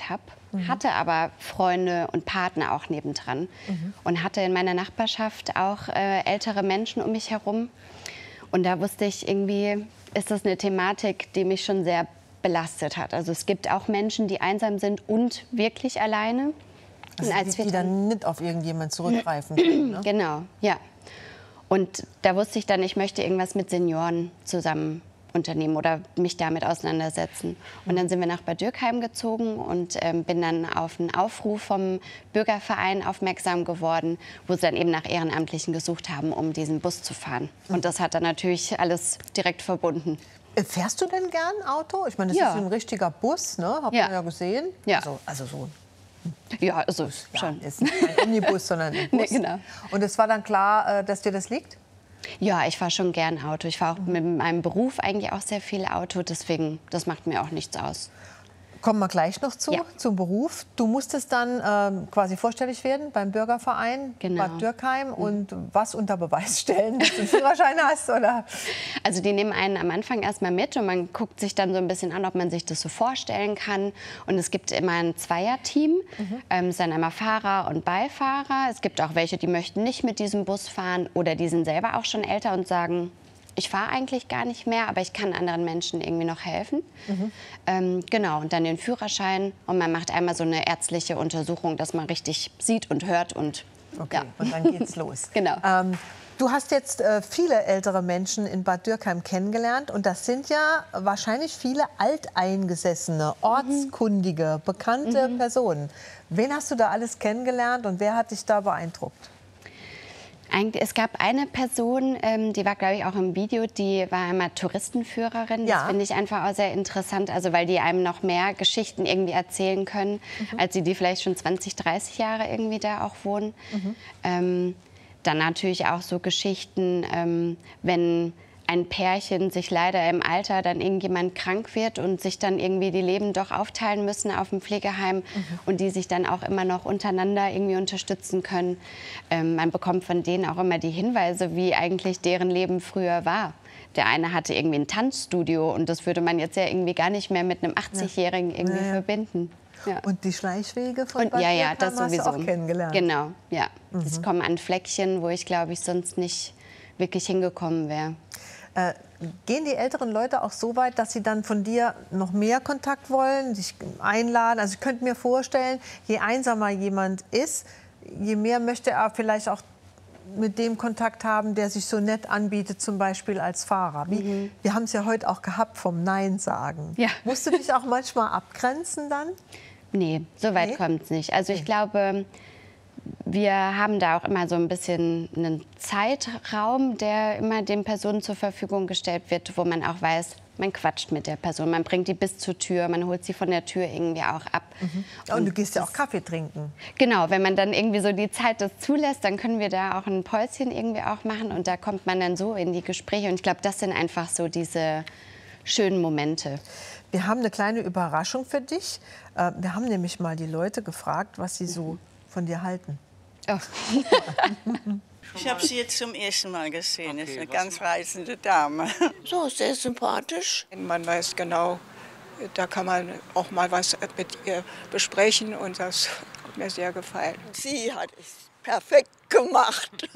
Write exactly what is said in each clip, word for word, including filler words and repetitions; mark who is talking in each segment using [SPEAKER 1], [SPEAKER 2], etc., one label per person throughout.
[SPEAKER 1] gearbeitet habe, mhm. hatte aber Freunde und Partner auch nebendran mhm. und hatte in meiner Nachbarschaft auch äh, ältere Menschen um mich herum. Und da wusste ich irgendwie, ist das eine Thematik, die mich schon sehr belastet hat. Also es gibt auch Menschen, die einsam sind und wirklich alleine.
[SPEAKER 2] Also
[SPEAKER 1] und als
[SPEAKER 2] die, die
[SPEAKER 1] dann,
[SPEAKER 2] dann nicht auf irgendjemanden zurückgreifen können, ne?
[SPEAKER 1] Genau, ja. Und da wusste ich dann, ich möchte irgendwas mit Senioren zusammen unternehmen oder mich damit auseinandersetzen. Und dann sind wir nach Bad Dürkheim gezogen und ähm, bin dann auf einen Aufruf vom Bürgerverein aufmerksam geworden, wo sie dann eben nach Ehrenamtlichen gesucht haben, um diesen Bus zu fahren. Und das hat dann natürlich alles direkt verbunden.
[SPEAKER 2] Fährst du denn gern Auto? Ich meine, das
[SPEAKER 1] Ja.
[SPEAKER 2] ist ein richtiger Bus, ne? Habt
[SPEAKER 1] Ja.
[SPEAKER 2] ihr ja gesehen.
[SPEAKER 1] Ja.
[SPEAKER 2] Also, also so
[SPEAKER 1] Ja, also
[SPEAKER 2] ja,
[SPEAKER 1] schon.
[SPEAKER 2] ist nicht ein Omnibus, sondern ein Bus.
[SPEAKER 1] Nee, genau.
[SPEAKER 2] Und es war dann klar, dass dir das liegt?
[SPEAKER 1] Ja, ich fahre schon gern Auto. Ich fahre auch mit meinem Beruf eigentlich auch sehr viel Auto. Deswegen, das macht mir auch nichts aus.
[SPEAKER 2] Kommen wir gleich noch zu,
[SPEAKER 1] Ja.
[SPEAKER 2] zum Beruf. Du musstest dann ähm, quasi vorstellig werden beim Bürgerverein
[SPEAKER 1] Genau.
[SPEAKER 2] Bad Dürkheim und was unter Beweis stellen, dass du einen Führerschein hast, oder?
[SPEAKER 1] Also die nehmen einen am Anfang erstmal mit und man guckt sich dann so ein bisschen an, ob man sich das so vorstellen kann. Und es gibt immer ein Zweierteam. Mhm. Ähm, es sind einmal Fahrer und Beifahrer. Es gibt auch welche, die möchten nicht mit diesem Bus fahren oder die sind selber auch schon älter und sagen, ich fahre eigentlich gar nicht mehr, aber ich kann anderen Menschen irgendwie noch helfen. Mhm. Ähm, genau, und dann den Führerschein. Und man macht einmal so eine ärztliche Untersuchung, dass man richtig sieht und hört. Und,
[SPEAKER 2] okay,
[SPEAKER 1] ja.
[SPEAKER 2] und dann geht's los.
[SPEAKER 1] Genau.
[SPEAKER 2] Ähm, du hast jetzt äh, viele ältere Menschen in Bad Dürkheim kennengelernt. Und das sind ja wahrscheinlich viele alteingesessene, ortskundige, bekannte mhm. Personen. Wen hast du da alles kennengelernt und wer hat dich da beeindruckt?
[SPEAKER 1] Es gab eine Person, ähm, die war, glaube ich, auch im Video, die war einmal Touristenführerin.
[SPEAKER 2] Ja.
[SPEAKER 1] Das finde ich einfach auch sehr interessant, also weil die einem noch mehr Geschichten irgendwie erzählen können, mhm. als sie, die vielleicht schon zwanzig, dreißig Jahre irgendwie da auch wohnen. Mhm. Ähm, dann natürlich auch so Geschichten, ähm, wenn ein Pärchen sich leider im Alter dann irgendjemand krank wird und sich dann irgendwie die Leben doch aufteilen müssen auf dem Pflegeheim mhm. und die sich dann auch immer noch untereinander irgendwie unterstützen können. Ähm, man bekommt von denen auch immer die Hinweise, wie eigentlich deren Leben früher war. Der eine hatte irgendwie ein Tanzstudio und das würde man jetzt ja irgendwie gar nicht mehr mit einem achtzigjährigen irgendwie ja. verbinden.
[SPEAKER 2] Ja. Und die Schleichwege von
[SPEAKER 1] und,
[SPEAKER 2] Bad
[SPEAKER 1] ja, ja,
[SPEAKER 2] Dürkheim
[SPEAKER 1] das sowieso.
[SPEAKER 2] Hast du auch kennengelernt?
[SPEAKER 1] Genau, ja.
[SPEAKER 2] Mhm.
[SPEAKER 1] Ich komme an Fleckchen, wo ich, glaube ich, sonst nicht wirklich hingekommen wäre.
[SPEAKER 2] Äh, gehen die älteren Leute auch so weit, dass sie dann von dir noch mehr Kontakt wollen, sich einladen? Also ich könnte mir vorstellen, je einsamer jemand ist, je mehr möchte er vielleicht auch mit dem Kontakt haben, der sich so nett anbietet, zum Beispiel als Fahrer. Wie, mhm. Wir haben es ja heute auch gehabt vom Nein sagen.
[SPEAKER 1] Ja.
[SPEAKER 2] Musst du dich auch manchmal abgrenzen dann?
[SPEAKER 1] Nee, so weit nee? kommt es nicht. Also ich glaube, wir haben da auch immer so ein bisschen einen Zeitraum, der immer den Personen zur Verfügung gestellt wird, wo man auch weiß, man quatscht mit der Person, man bringt die bis zur Tür, man holt sie von der Tür irgendwie auch ab.
[SPEAKER 2] Mhm. Und, und du gehst ja auch Kaffee trinken.
[SPEAKER 1] Genau, wenn man dann irgendwie so die Zeit das zulässt, dann können wir da auch ein Päuschen irgendwie auch machen und da kommt man dann so in die Gespräche und ich glaube, das sind einfach so diese schönen Momente.
[SPEAKER 2] Wir haben eine kleine Überraschung für dich. Wir haben nämlich mal die Leute gefragt, was sie so von dir halten.
[SPEAKER 1] Oh.
[SPEAKER 3] Ich habe sie jetzt zum ersten Mal gesehen. Okay, ist eine ganz reizende Dame.
[SPEAKER 4] So, sehr sympathisch.
[SPEAKER 5] Man weiß genau, da kann man auch mal was mit ihr besprechen und das hat mir sehr gefallen.
[SPEAKER 3] Sie hat es perfekt gemacht.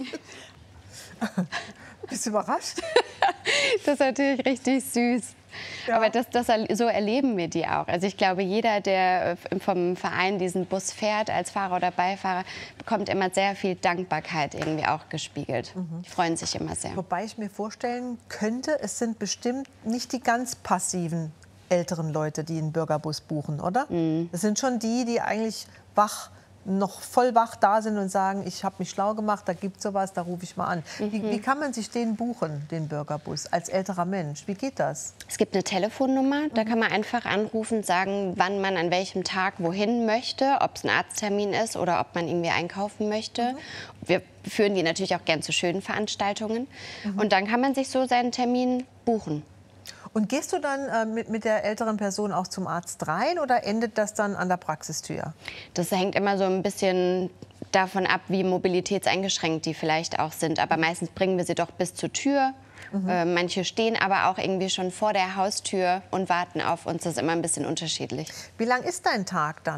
[SPEAKER 2] Bist du überrascht?
[SPEAKER 1] Das ist natürlich richtig süß. Ja. Aber das, das, so erleben wir die auch. Also ich glaube, jeder, der vom Verein diesen Bus fährt, als Fahrer oder Beifahrer, bekommt immer sehr viel Dankbarkeit irgendwie auch gespiegelt. Mhm. Die freuen sich immer sehr.
[SPEAKER 2] Wobei ich mir vorstellen könnte, es sind bestimmt nicht die ganz passiven älteren Leute, die einen Bürgerbus buchen, oder? Mhm. Das sind schon die, die eigentlich wach noch voll wach da sind und sagen, ich habe mich schlau gemacht, da gibt es sowas, da rufe ich mal an. Mhm. Wie, wie kann man sich den buchen, den Bürgerbus, als älterer Mensch? Wie geht das?
[SPEAKER 1] Es gibt eine Telefonnummer, mhm. da kann man einfach anrufen, sagen, wann man an welchem Tag wohin möchte, ob es ein Arzttermin ist oder ob man irgendwie einkaufen möchte. Mhm. Wir führen die natürlich auch gern zu schönen Veranstaltungen. Mhm. Und dann kann man sich so seinen Termin buchen.
[SPEAKER 2] Und gehst du dann äh, mit, mit der älteren Person auch zum Arzt rein oder endet das dann an der Praxistür?
[SPEAKER 1] Das hängt immer so ein bisschen davon ab, wie mobilitätseingeschränkt die vielleicht auch sind. Aber meistens bringen wir sie doch bis zur Tür. Mhm. Äh, manche stehen aber auch irgendwie schon vor der Haustür und warten auf uns. Das ist immer ein bisschen unterschiedlich.
[SPEAKER 2] Wie lang ist dein Tag dann?